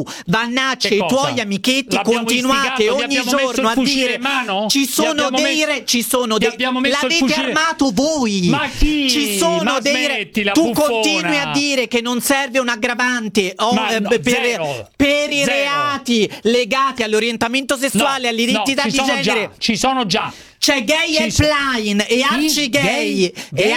Vannacci e i tuoi amichetti continuate ogni giorno a dire ci sono l'avete armato voi. Ma chi? Ci sono tu continui a dire che non serve un aggravante per i reati legati all'orientamento sessuale, all'identità di genere. Ci sono già. C'è Gay Helpline e Arcigay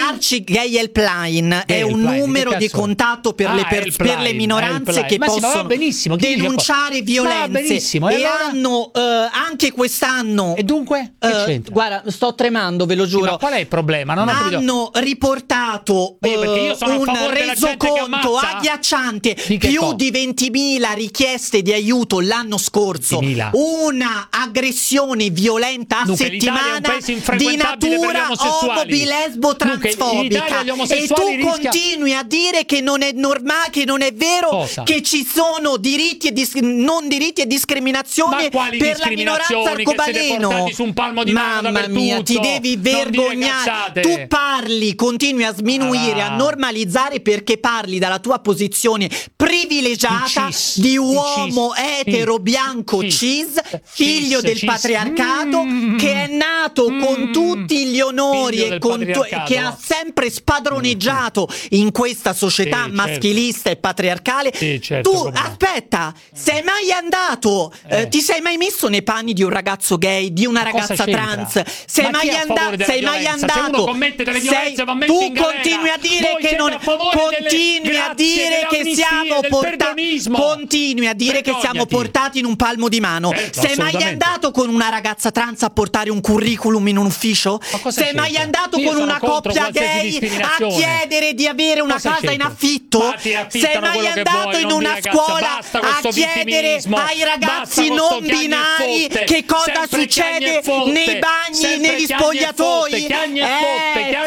Helpline è un numero di contatto per le minoranze che possono denunciare violenze e hanno anche quest'anno e dunque guarda, sto tremando, ve lo giuro. Ma qual è il problema? Hanno riportato un resoconto agghiacciante, più di 20.000 richieste di aiuto l'anno scorso, una aggressione violenta a settimana di natura lesbo transfobica, e tu continui a dire che non è normale, che non è vero che ci sono diritti e discriminazioni per la minoranza arcobaleno. Mamma mia, ti devi vergognare. Tu continui a sminuire, a normalizzare, perché parli dalla tua posizione privilegiata di uomo etero bianco cis, figlio del patriarcato, che è nato con tutti gli onori e che ha sempre spadroneggiato in questa società maschilista e patriarcale. Tu aspetta, sei mai andato? Ti sei mai messo nei panni di un ragazzo gay, di una ragazza trans? Sei mai andato? Se uno commette delle violenze va messo in galera. Continui a dire che non continui a dire che siamo portati, continui a dire che siamo portati in un palmo di mano. Sei mai andato con una ragazza trans a portare un curriculum in un ufficio? Sei mai andato con una coppia gay a chiedere di avere una casa in affitto? Sei mai andato in una scuola a chiedere ai ragazzi non binari che cosa succede nei bagni, negli spogliatoi? È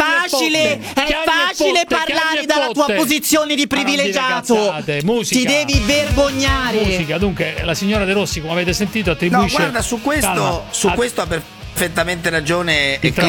facile parlare dalla tua posizione di privilegiato. Ti devi vergognare. Musica. Dunque la signora De Rossi, come avete sentito, attribuisce. No, guarda, su questo ha perfettamente ragione il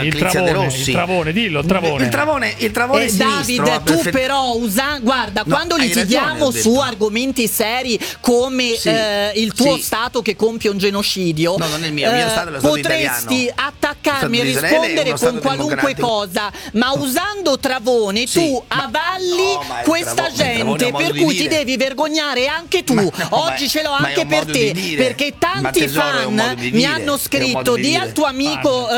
Travone, dillo, il Travone è David, tu però guarda, quando litighiamo su argomenti seri come il tuo Stato che compie un genocidio, no, non è il mio Stato, lo Stato potresti italiano. Attaccarmi e rispondere con qualunque cosa, ma usando Travone tu avalli questa gente, per cui ti devi vergognare anche tu. Oggi ce l'ho anche per te, perché tanti fan mi hanno scritto di al tuo amico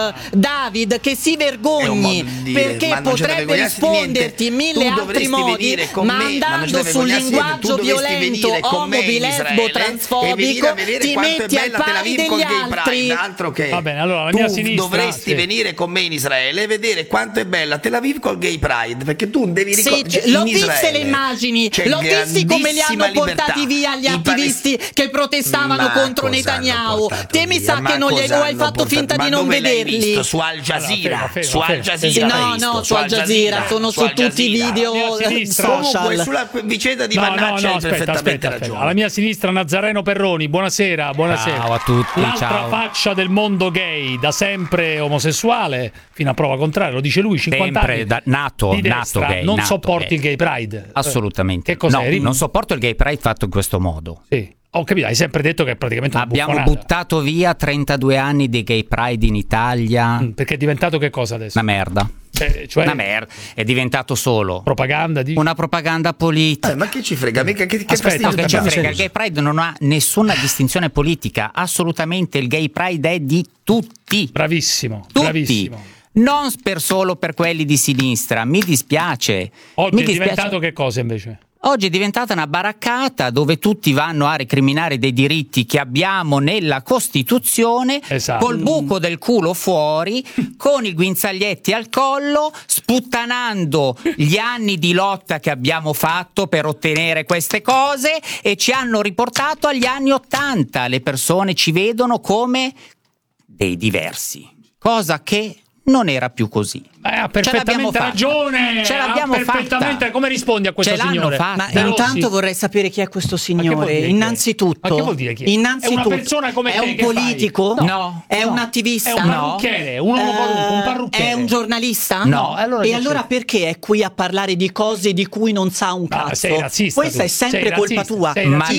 David che si vergogni, perché potrebbe risponderti in mille altri modi, ma andando sul linguaggio violento, omobi, lesbo, transfobico, ti metti al pari degli altri. Va bene, allora la mia sinistra dovresti venire con me in Israele e vedere quanto è bella Tel Aviv col Gay Pride, perché tu devi ricordare. L'ho viste le immagini, l'ho visti come li hanno portati via gli attivisti che protestavano contro Netanyahu. Te mi sa che non hai fatto finta di non vederli. Su Al Jazeera, su Al Jazeera. No, su Al Jazeera, sono su tutti i video social. Comunque sulla vicenda di Vannacci hai perfettamente ragione. Alla mia sinistra Nazareno Perroni, buonasera. Ciao a tutti. L'altra faccia del mondo gay, da sempre omosessuale, fino a prova contraria, lo dice lui, 50 sempre anni. Nato gay. Non sopporti il Gay Pride? Assolutamente. Che cos'è? Non sopporto il Gay Pride fatto in questo modo. Sì. Ho capito, hai sempre detto che è praticamente una abbiamo buttato via 32 anni di Gay Pride in Italia. Perché è diventato che cosa adesso? Una merda. Cioè una merda, è diventato solo propaganda una propaganda politica. Ma che ci frega? Che fastidio che ci frega? Il Gay Pride non ha nessuna distinzione politica, assolutamente. Il Gay Pride è di tutti. Bravissimo, tutti. Bravissimo. Non solo per quelli di sinistra, mi dispiace. Oggi è diventato che cosa invece? Oggi è diventata una baraccata dove tutti vanno a recriminare dei diritti che abbiamo nella Costituzione, col buco del culo fuori, con i guinzaglietti al collo, sputtanando gli anni di lotta che abbiamo fatto per ottenere queste cose, e ci hanno riportato agli anni '80. Le persone ci vedono come dei diversi, cosa che non era più così. Ha perfettamente ragione. Ce l'abbiamo fatta. Come rispondi a questo signore? Ma intanto vorrei sapere chi è questo signore. Innanzitutto, ma che vuol dire chi è? È una persona come te. È un politico? No. È un attivista? È un parrucchiere, un parrucchiere. È un giornalista? No. Allora perché è qui a parlare di cose di cui non sa un cazzo? Sei razzista. Questa è sempre colpa tua.